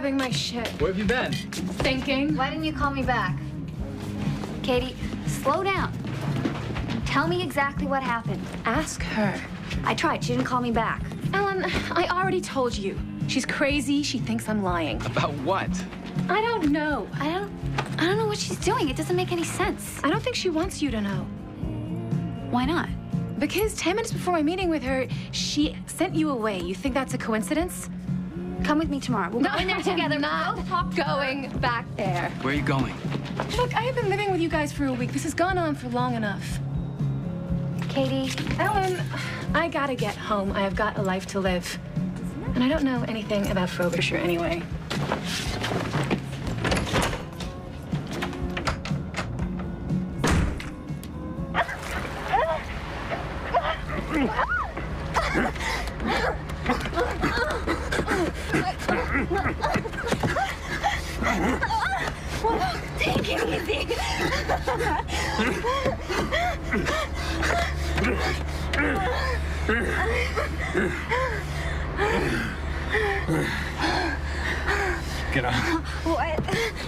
grabbing my shit. Where have you been? Thinking. Why didn't you call me back? Katie, slow down. Tell me exactly what happened. Ask her. I tried. She didn't call me back. Ellen, I already told you. She's crazy. She thinks I'm lying. About what? I don't know. I don't know what she's doing. It doesn't make any sense. I don't think she wants you to know. Why not? Because 10 minutes before my meeting with her, she sent you away. You think that's a coincidence? Come with me tomorrow. We'll go in there together. Not We'll talk going back there. Where are you going? Look, I have been living with you guys for a week. This has gone on for long enough. Katie. Ellen, I gotta get home. I have got a life to live. And I don't know anything about Frobisher anyway. Take it easy. Get up. What?